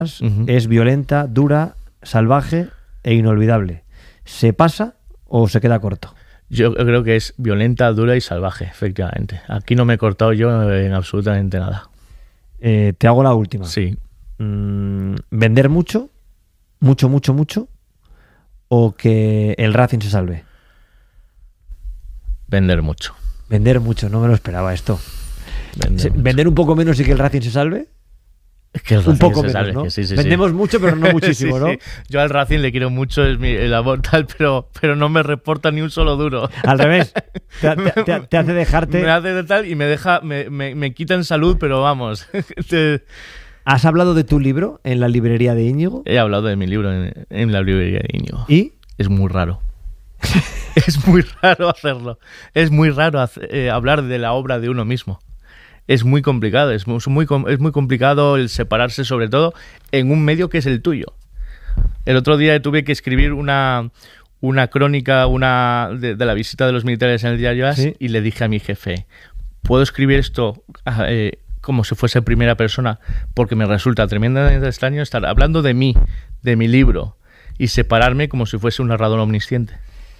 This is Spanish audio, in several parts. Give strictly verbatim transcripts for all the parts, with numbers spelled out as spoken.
uh-huh. es violenta, dura, salvaje e inolvidable. ¿Se pasa o se queda corto? Yo creo que es violenta, dura y salvaje, efectivamente. Aquí no me he cortado yo en absolutamente nada. Eh, te hago la última. Sí. Mm, ¿Vender mucho? ¿Mucho, mucho, mucho? ¿O que el Racing se salve? Vender mucho. Vender mucho, no me lo esperaba esto. Vender, ¿Vender un poco menos y que el Racing se salve? Es que el Racing un poco se menos, salve, ¿no? que sí, sí, Vendemos sí. mucho, pero no muchísimo, sí, ¿no? Sí. Yo al Racing le quiero mucho, es mi, el amor tal, pero, pero no me reporta ni un solo duro. Al revés, te, te, te, te hace dejarte... Me hace de tal y me deja, me, me, me quita en salud, pero vamos. te... ¿Has hablado de tu libro en la librería de Íñigo? He hablado de mi libro en, en la librería de Íñigo. ¿Y? Es muy raro. Es muy raro hacerlo. Es muy raro hacer, eh, hablar de la obra de uno mismo. Es muy complicado, es muy, es muy complicado el separarse, sobre todo en un medio que es el tuyo. El otro día tuve que escribir una, una crónica una de, de la visita de los militares en el diario As, ¿sí? Y le dije a mi jefe, ¿puedo escribir esto eh, como si fuese primera persona? Porque me resulta tremendamente extraño estar hablando de mí, de mi libro, y separarme como si fuese un narrador omnisciente.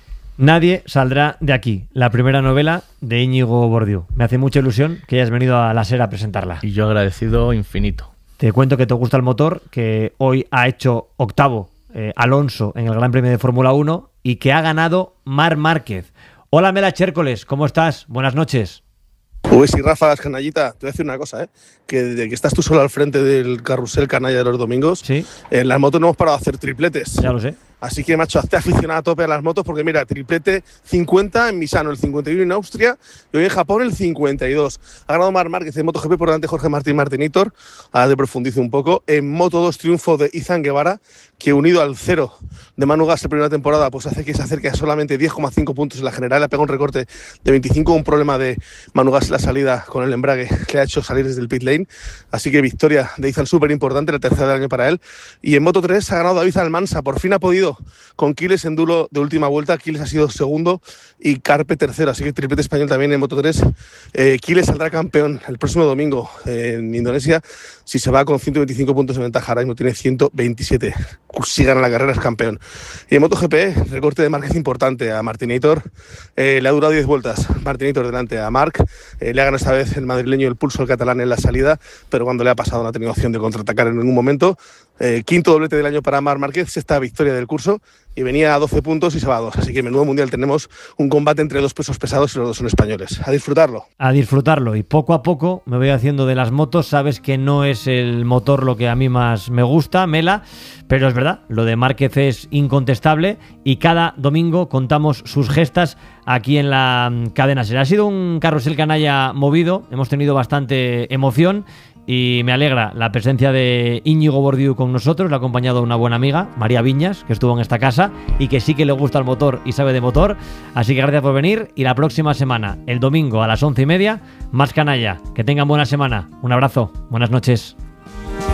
Nadie saldrá de aquí, la primera novela de Íñigo Bordiú. Me hace mucha ilusión que hayas venido a la SER a presentarla. Y yo agradecido infinito. Te cuento que te gusta el motor, que hoy ha hecho octavo eh, Alonso en el Gran Premio de Fórmula uno y que ha ganado Marc Márquez. Hola Mela Chércoles, ¿cómo estás? Buenas noches. Uy, sí, Rafa, canallita, te voy a decir una cosa, ¿eh? Que desde que estás tú solo al frente del carrusel canalla de los domingos, ¿sí? En las motos no hemos parado a hacer tripletes. Ya lo sé. Así que, macho, hazte aficionado a tope a las motos porque, mira, triplete cincuenta en Misano, el cincuenta y uno en Austria y hoy en Japón el cincuenta y dos. Ha ganado Marc Márquez en MotoGP, por delante Jorge Martín Martinitor. Ahora te profundizo un poco. En Moto dos, triunfo de Izan Guevara, que unido al cero de Manu Gas la primera temporada, pues hace que se acerque a solamente diez coma cinco puntos en la general. Le pega un recorte de veinticinco, un problema de Manu Gas en la salida con el embrague que le ha hecho salir desde el pit lane. Así que victoria de Izan súper importante, la tercera del año para él. Y en Moto tres ha ganado David Almansa, por fin ha podido con Quiles en duelo de última vuelta. Quiles ha sido segundo y Carpe tercero, así que triplete español también en Moto tres. Eh, Quiles saldrá campeón el próximo domingo eh, en Indonesia si se va con ciento veinticinco puntos de ventaja. Ahora mismo tiene ciento veintisiete. Si gana la carrera es campeón. Y en MotoGP, recorte de Márquez importante a Martinator. Eh, le ha durado diez vueltas. Martinator delante a Marc. Eh, le ha ganado esta vez el madrileño el pulso al catalán en la salida, pero cuando le ha pasado no ha tenido opción de contraatacar en ningún momento. Eh, quinto doblete del año para Marc Márquez, sexta victoria del curso y venía a doce puntos y se va a dos. Así que en menudo mundial tenemos un combate entre dos pesos pesados y los dos son españoles. A disfrutarlo. A disfrutarlo y poco a poco me voy haciendo de las motos. Sabes que no es el motor lo que a mí más me gusta, Mela, pero es verdad, lo de Márquez es incontestable y cada domingo contamos sus gestas aquí en la cadena SER. Ha sido un carrusel canalla movido, hemos tenido bastante emoción. Y me alegra la presencia de Íñigo Bordiú con nosotros. Le ha acompañado una buena amiga, María Viñas, que estuvo en esta casa y que sí que le gusta el motor y sabe de motor. Así que gracias por venir y la próxima semana, el domingo a las once y media, más canalla. Que tengan buena semana. Un abrazo. Buenas noches.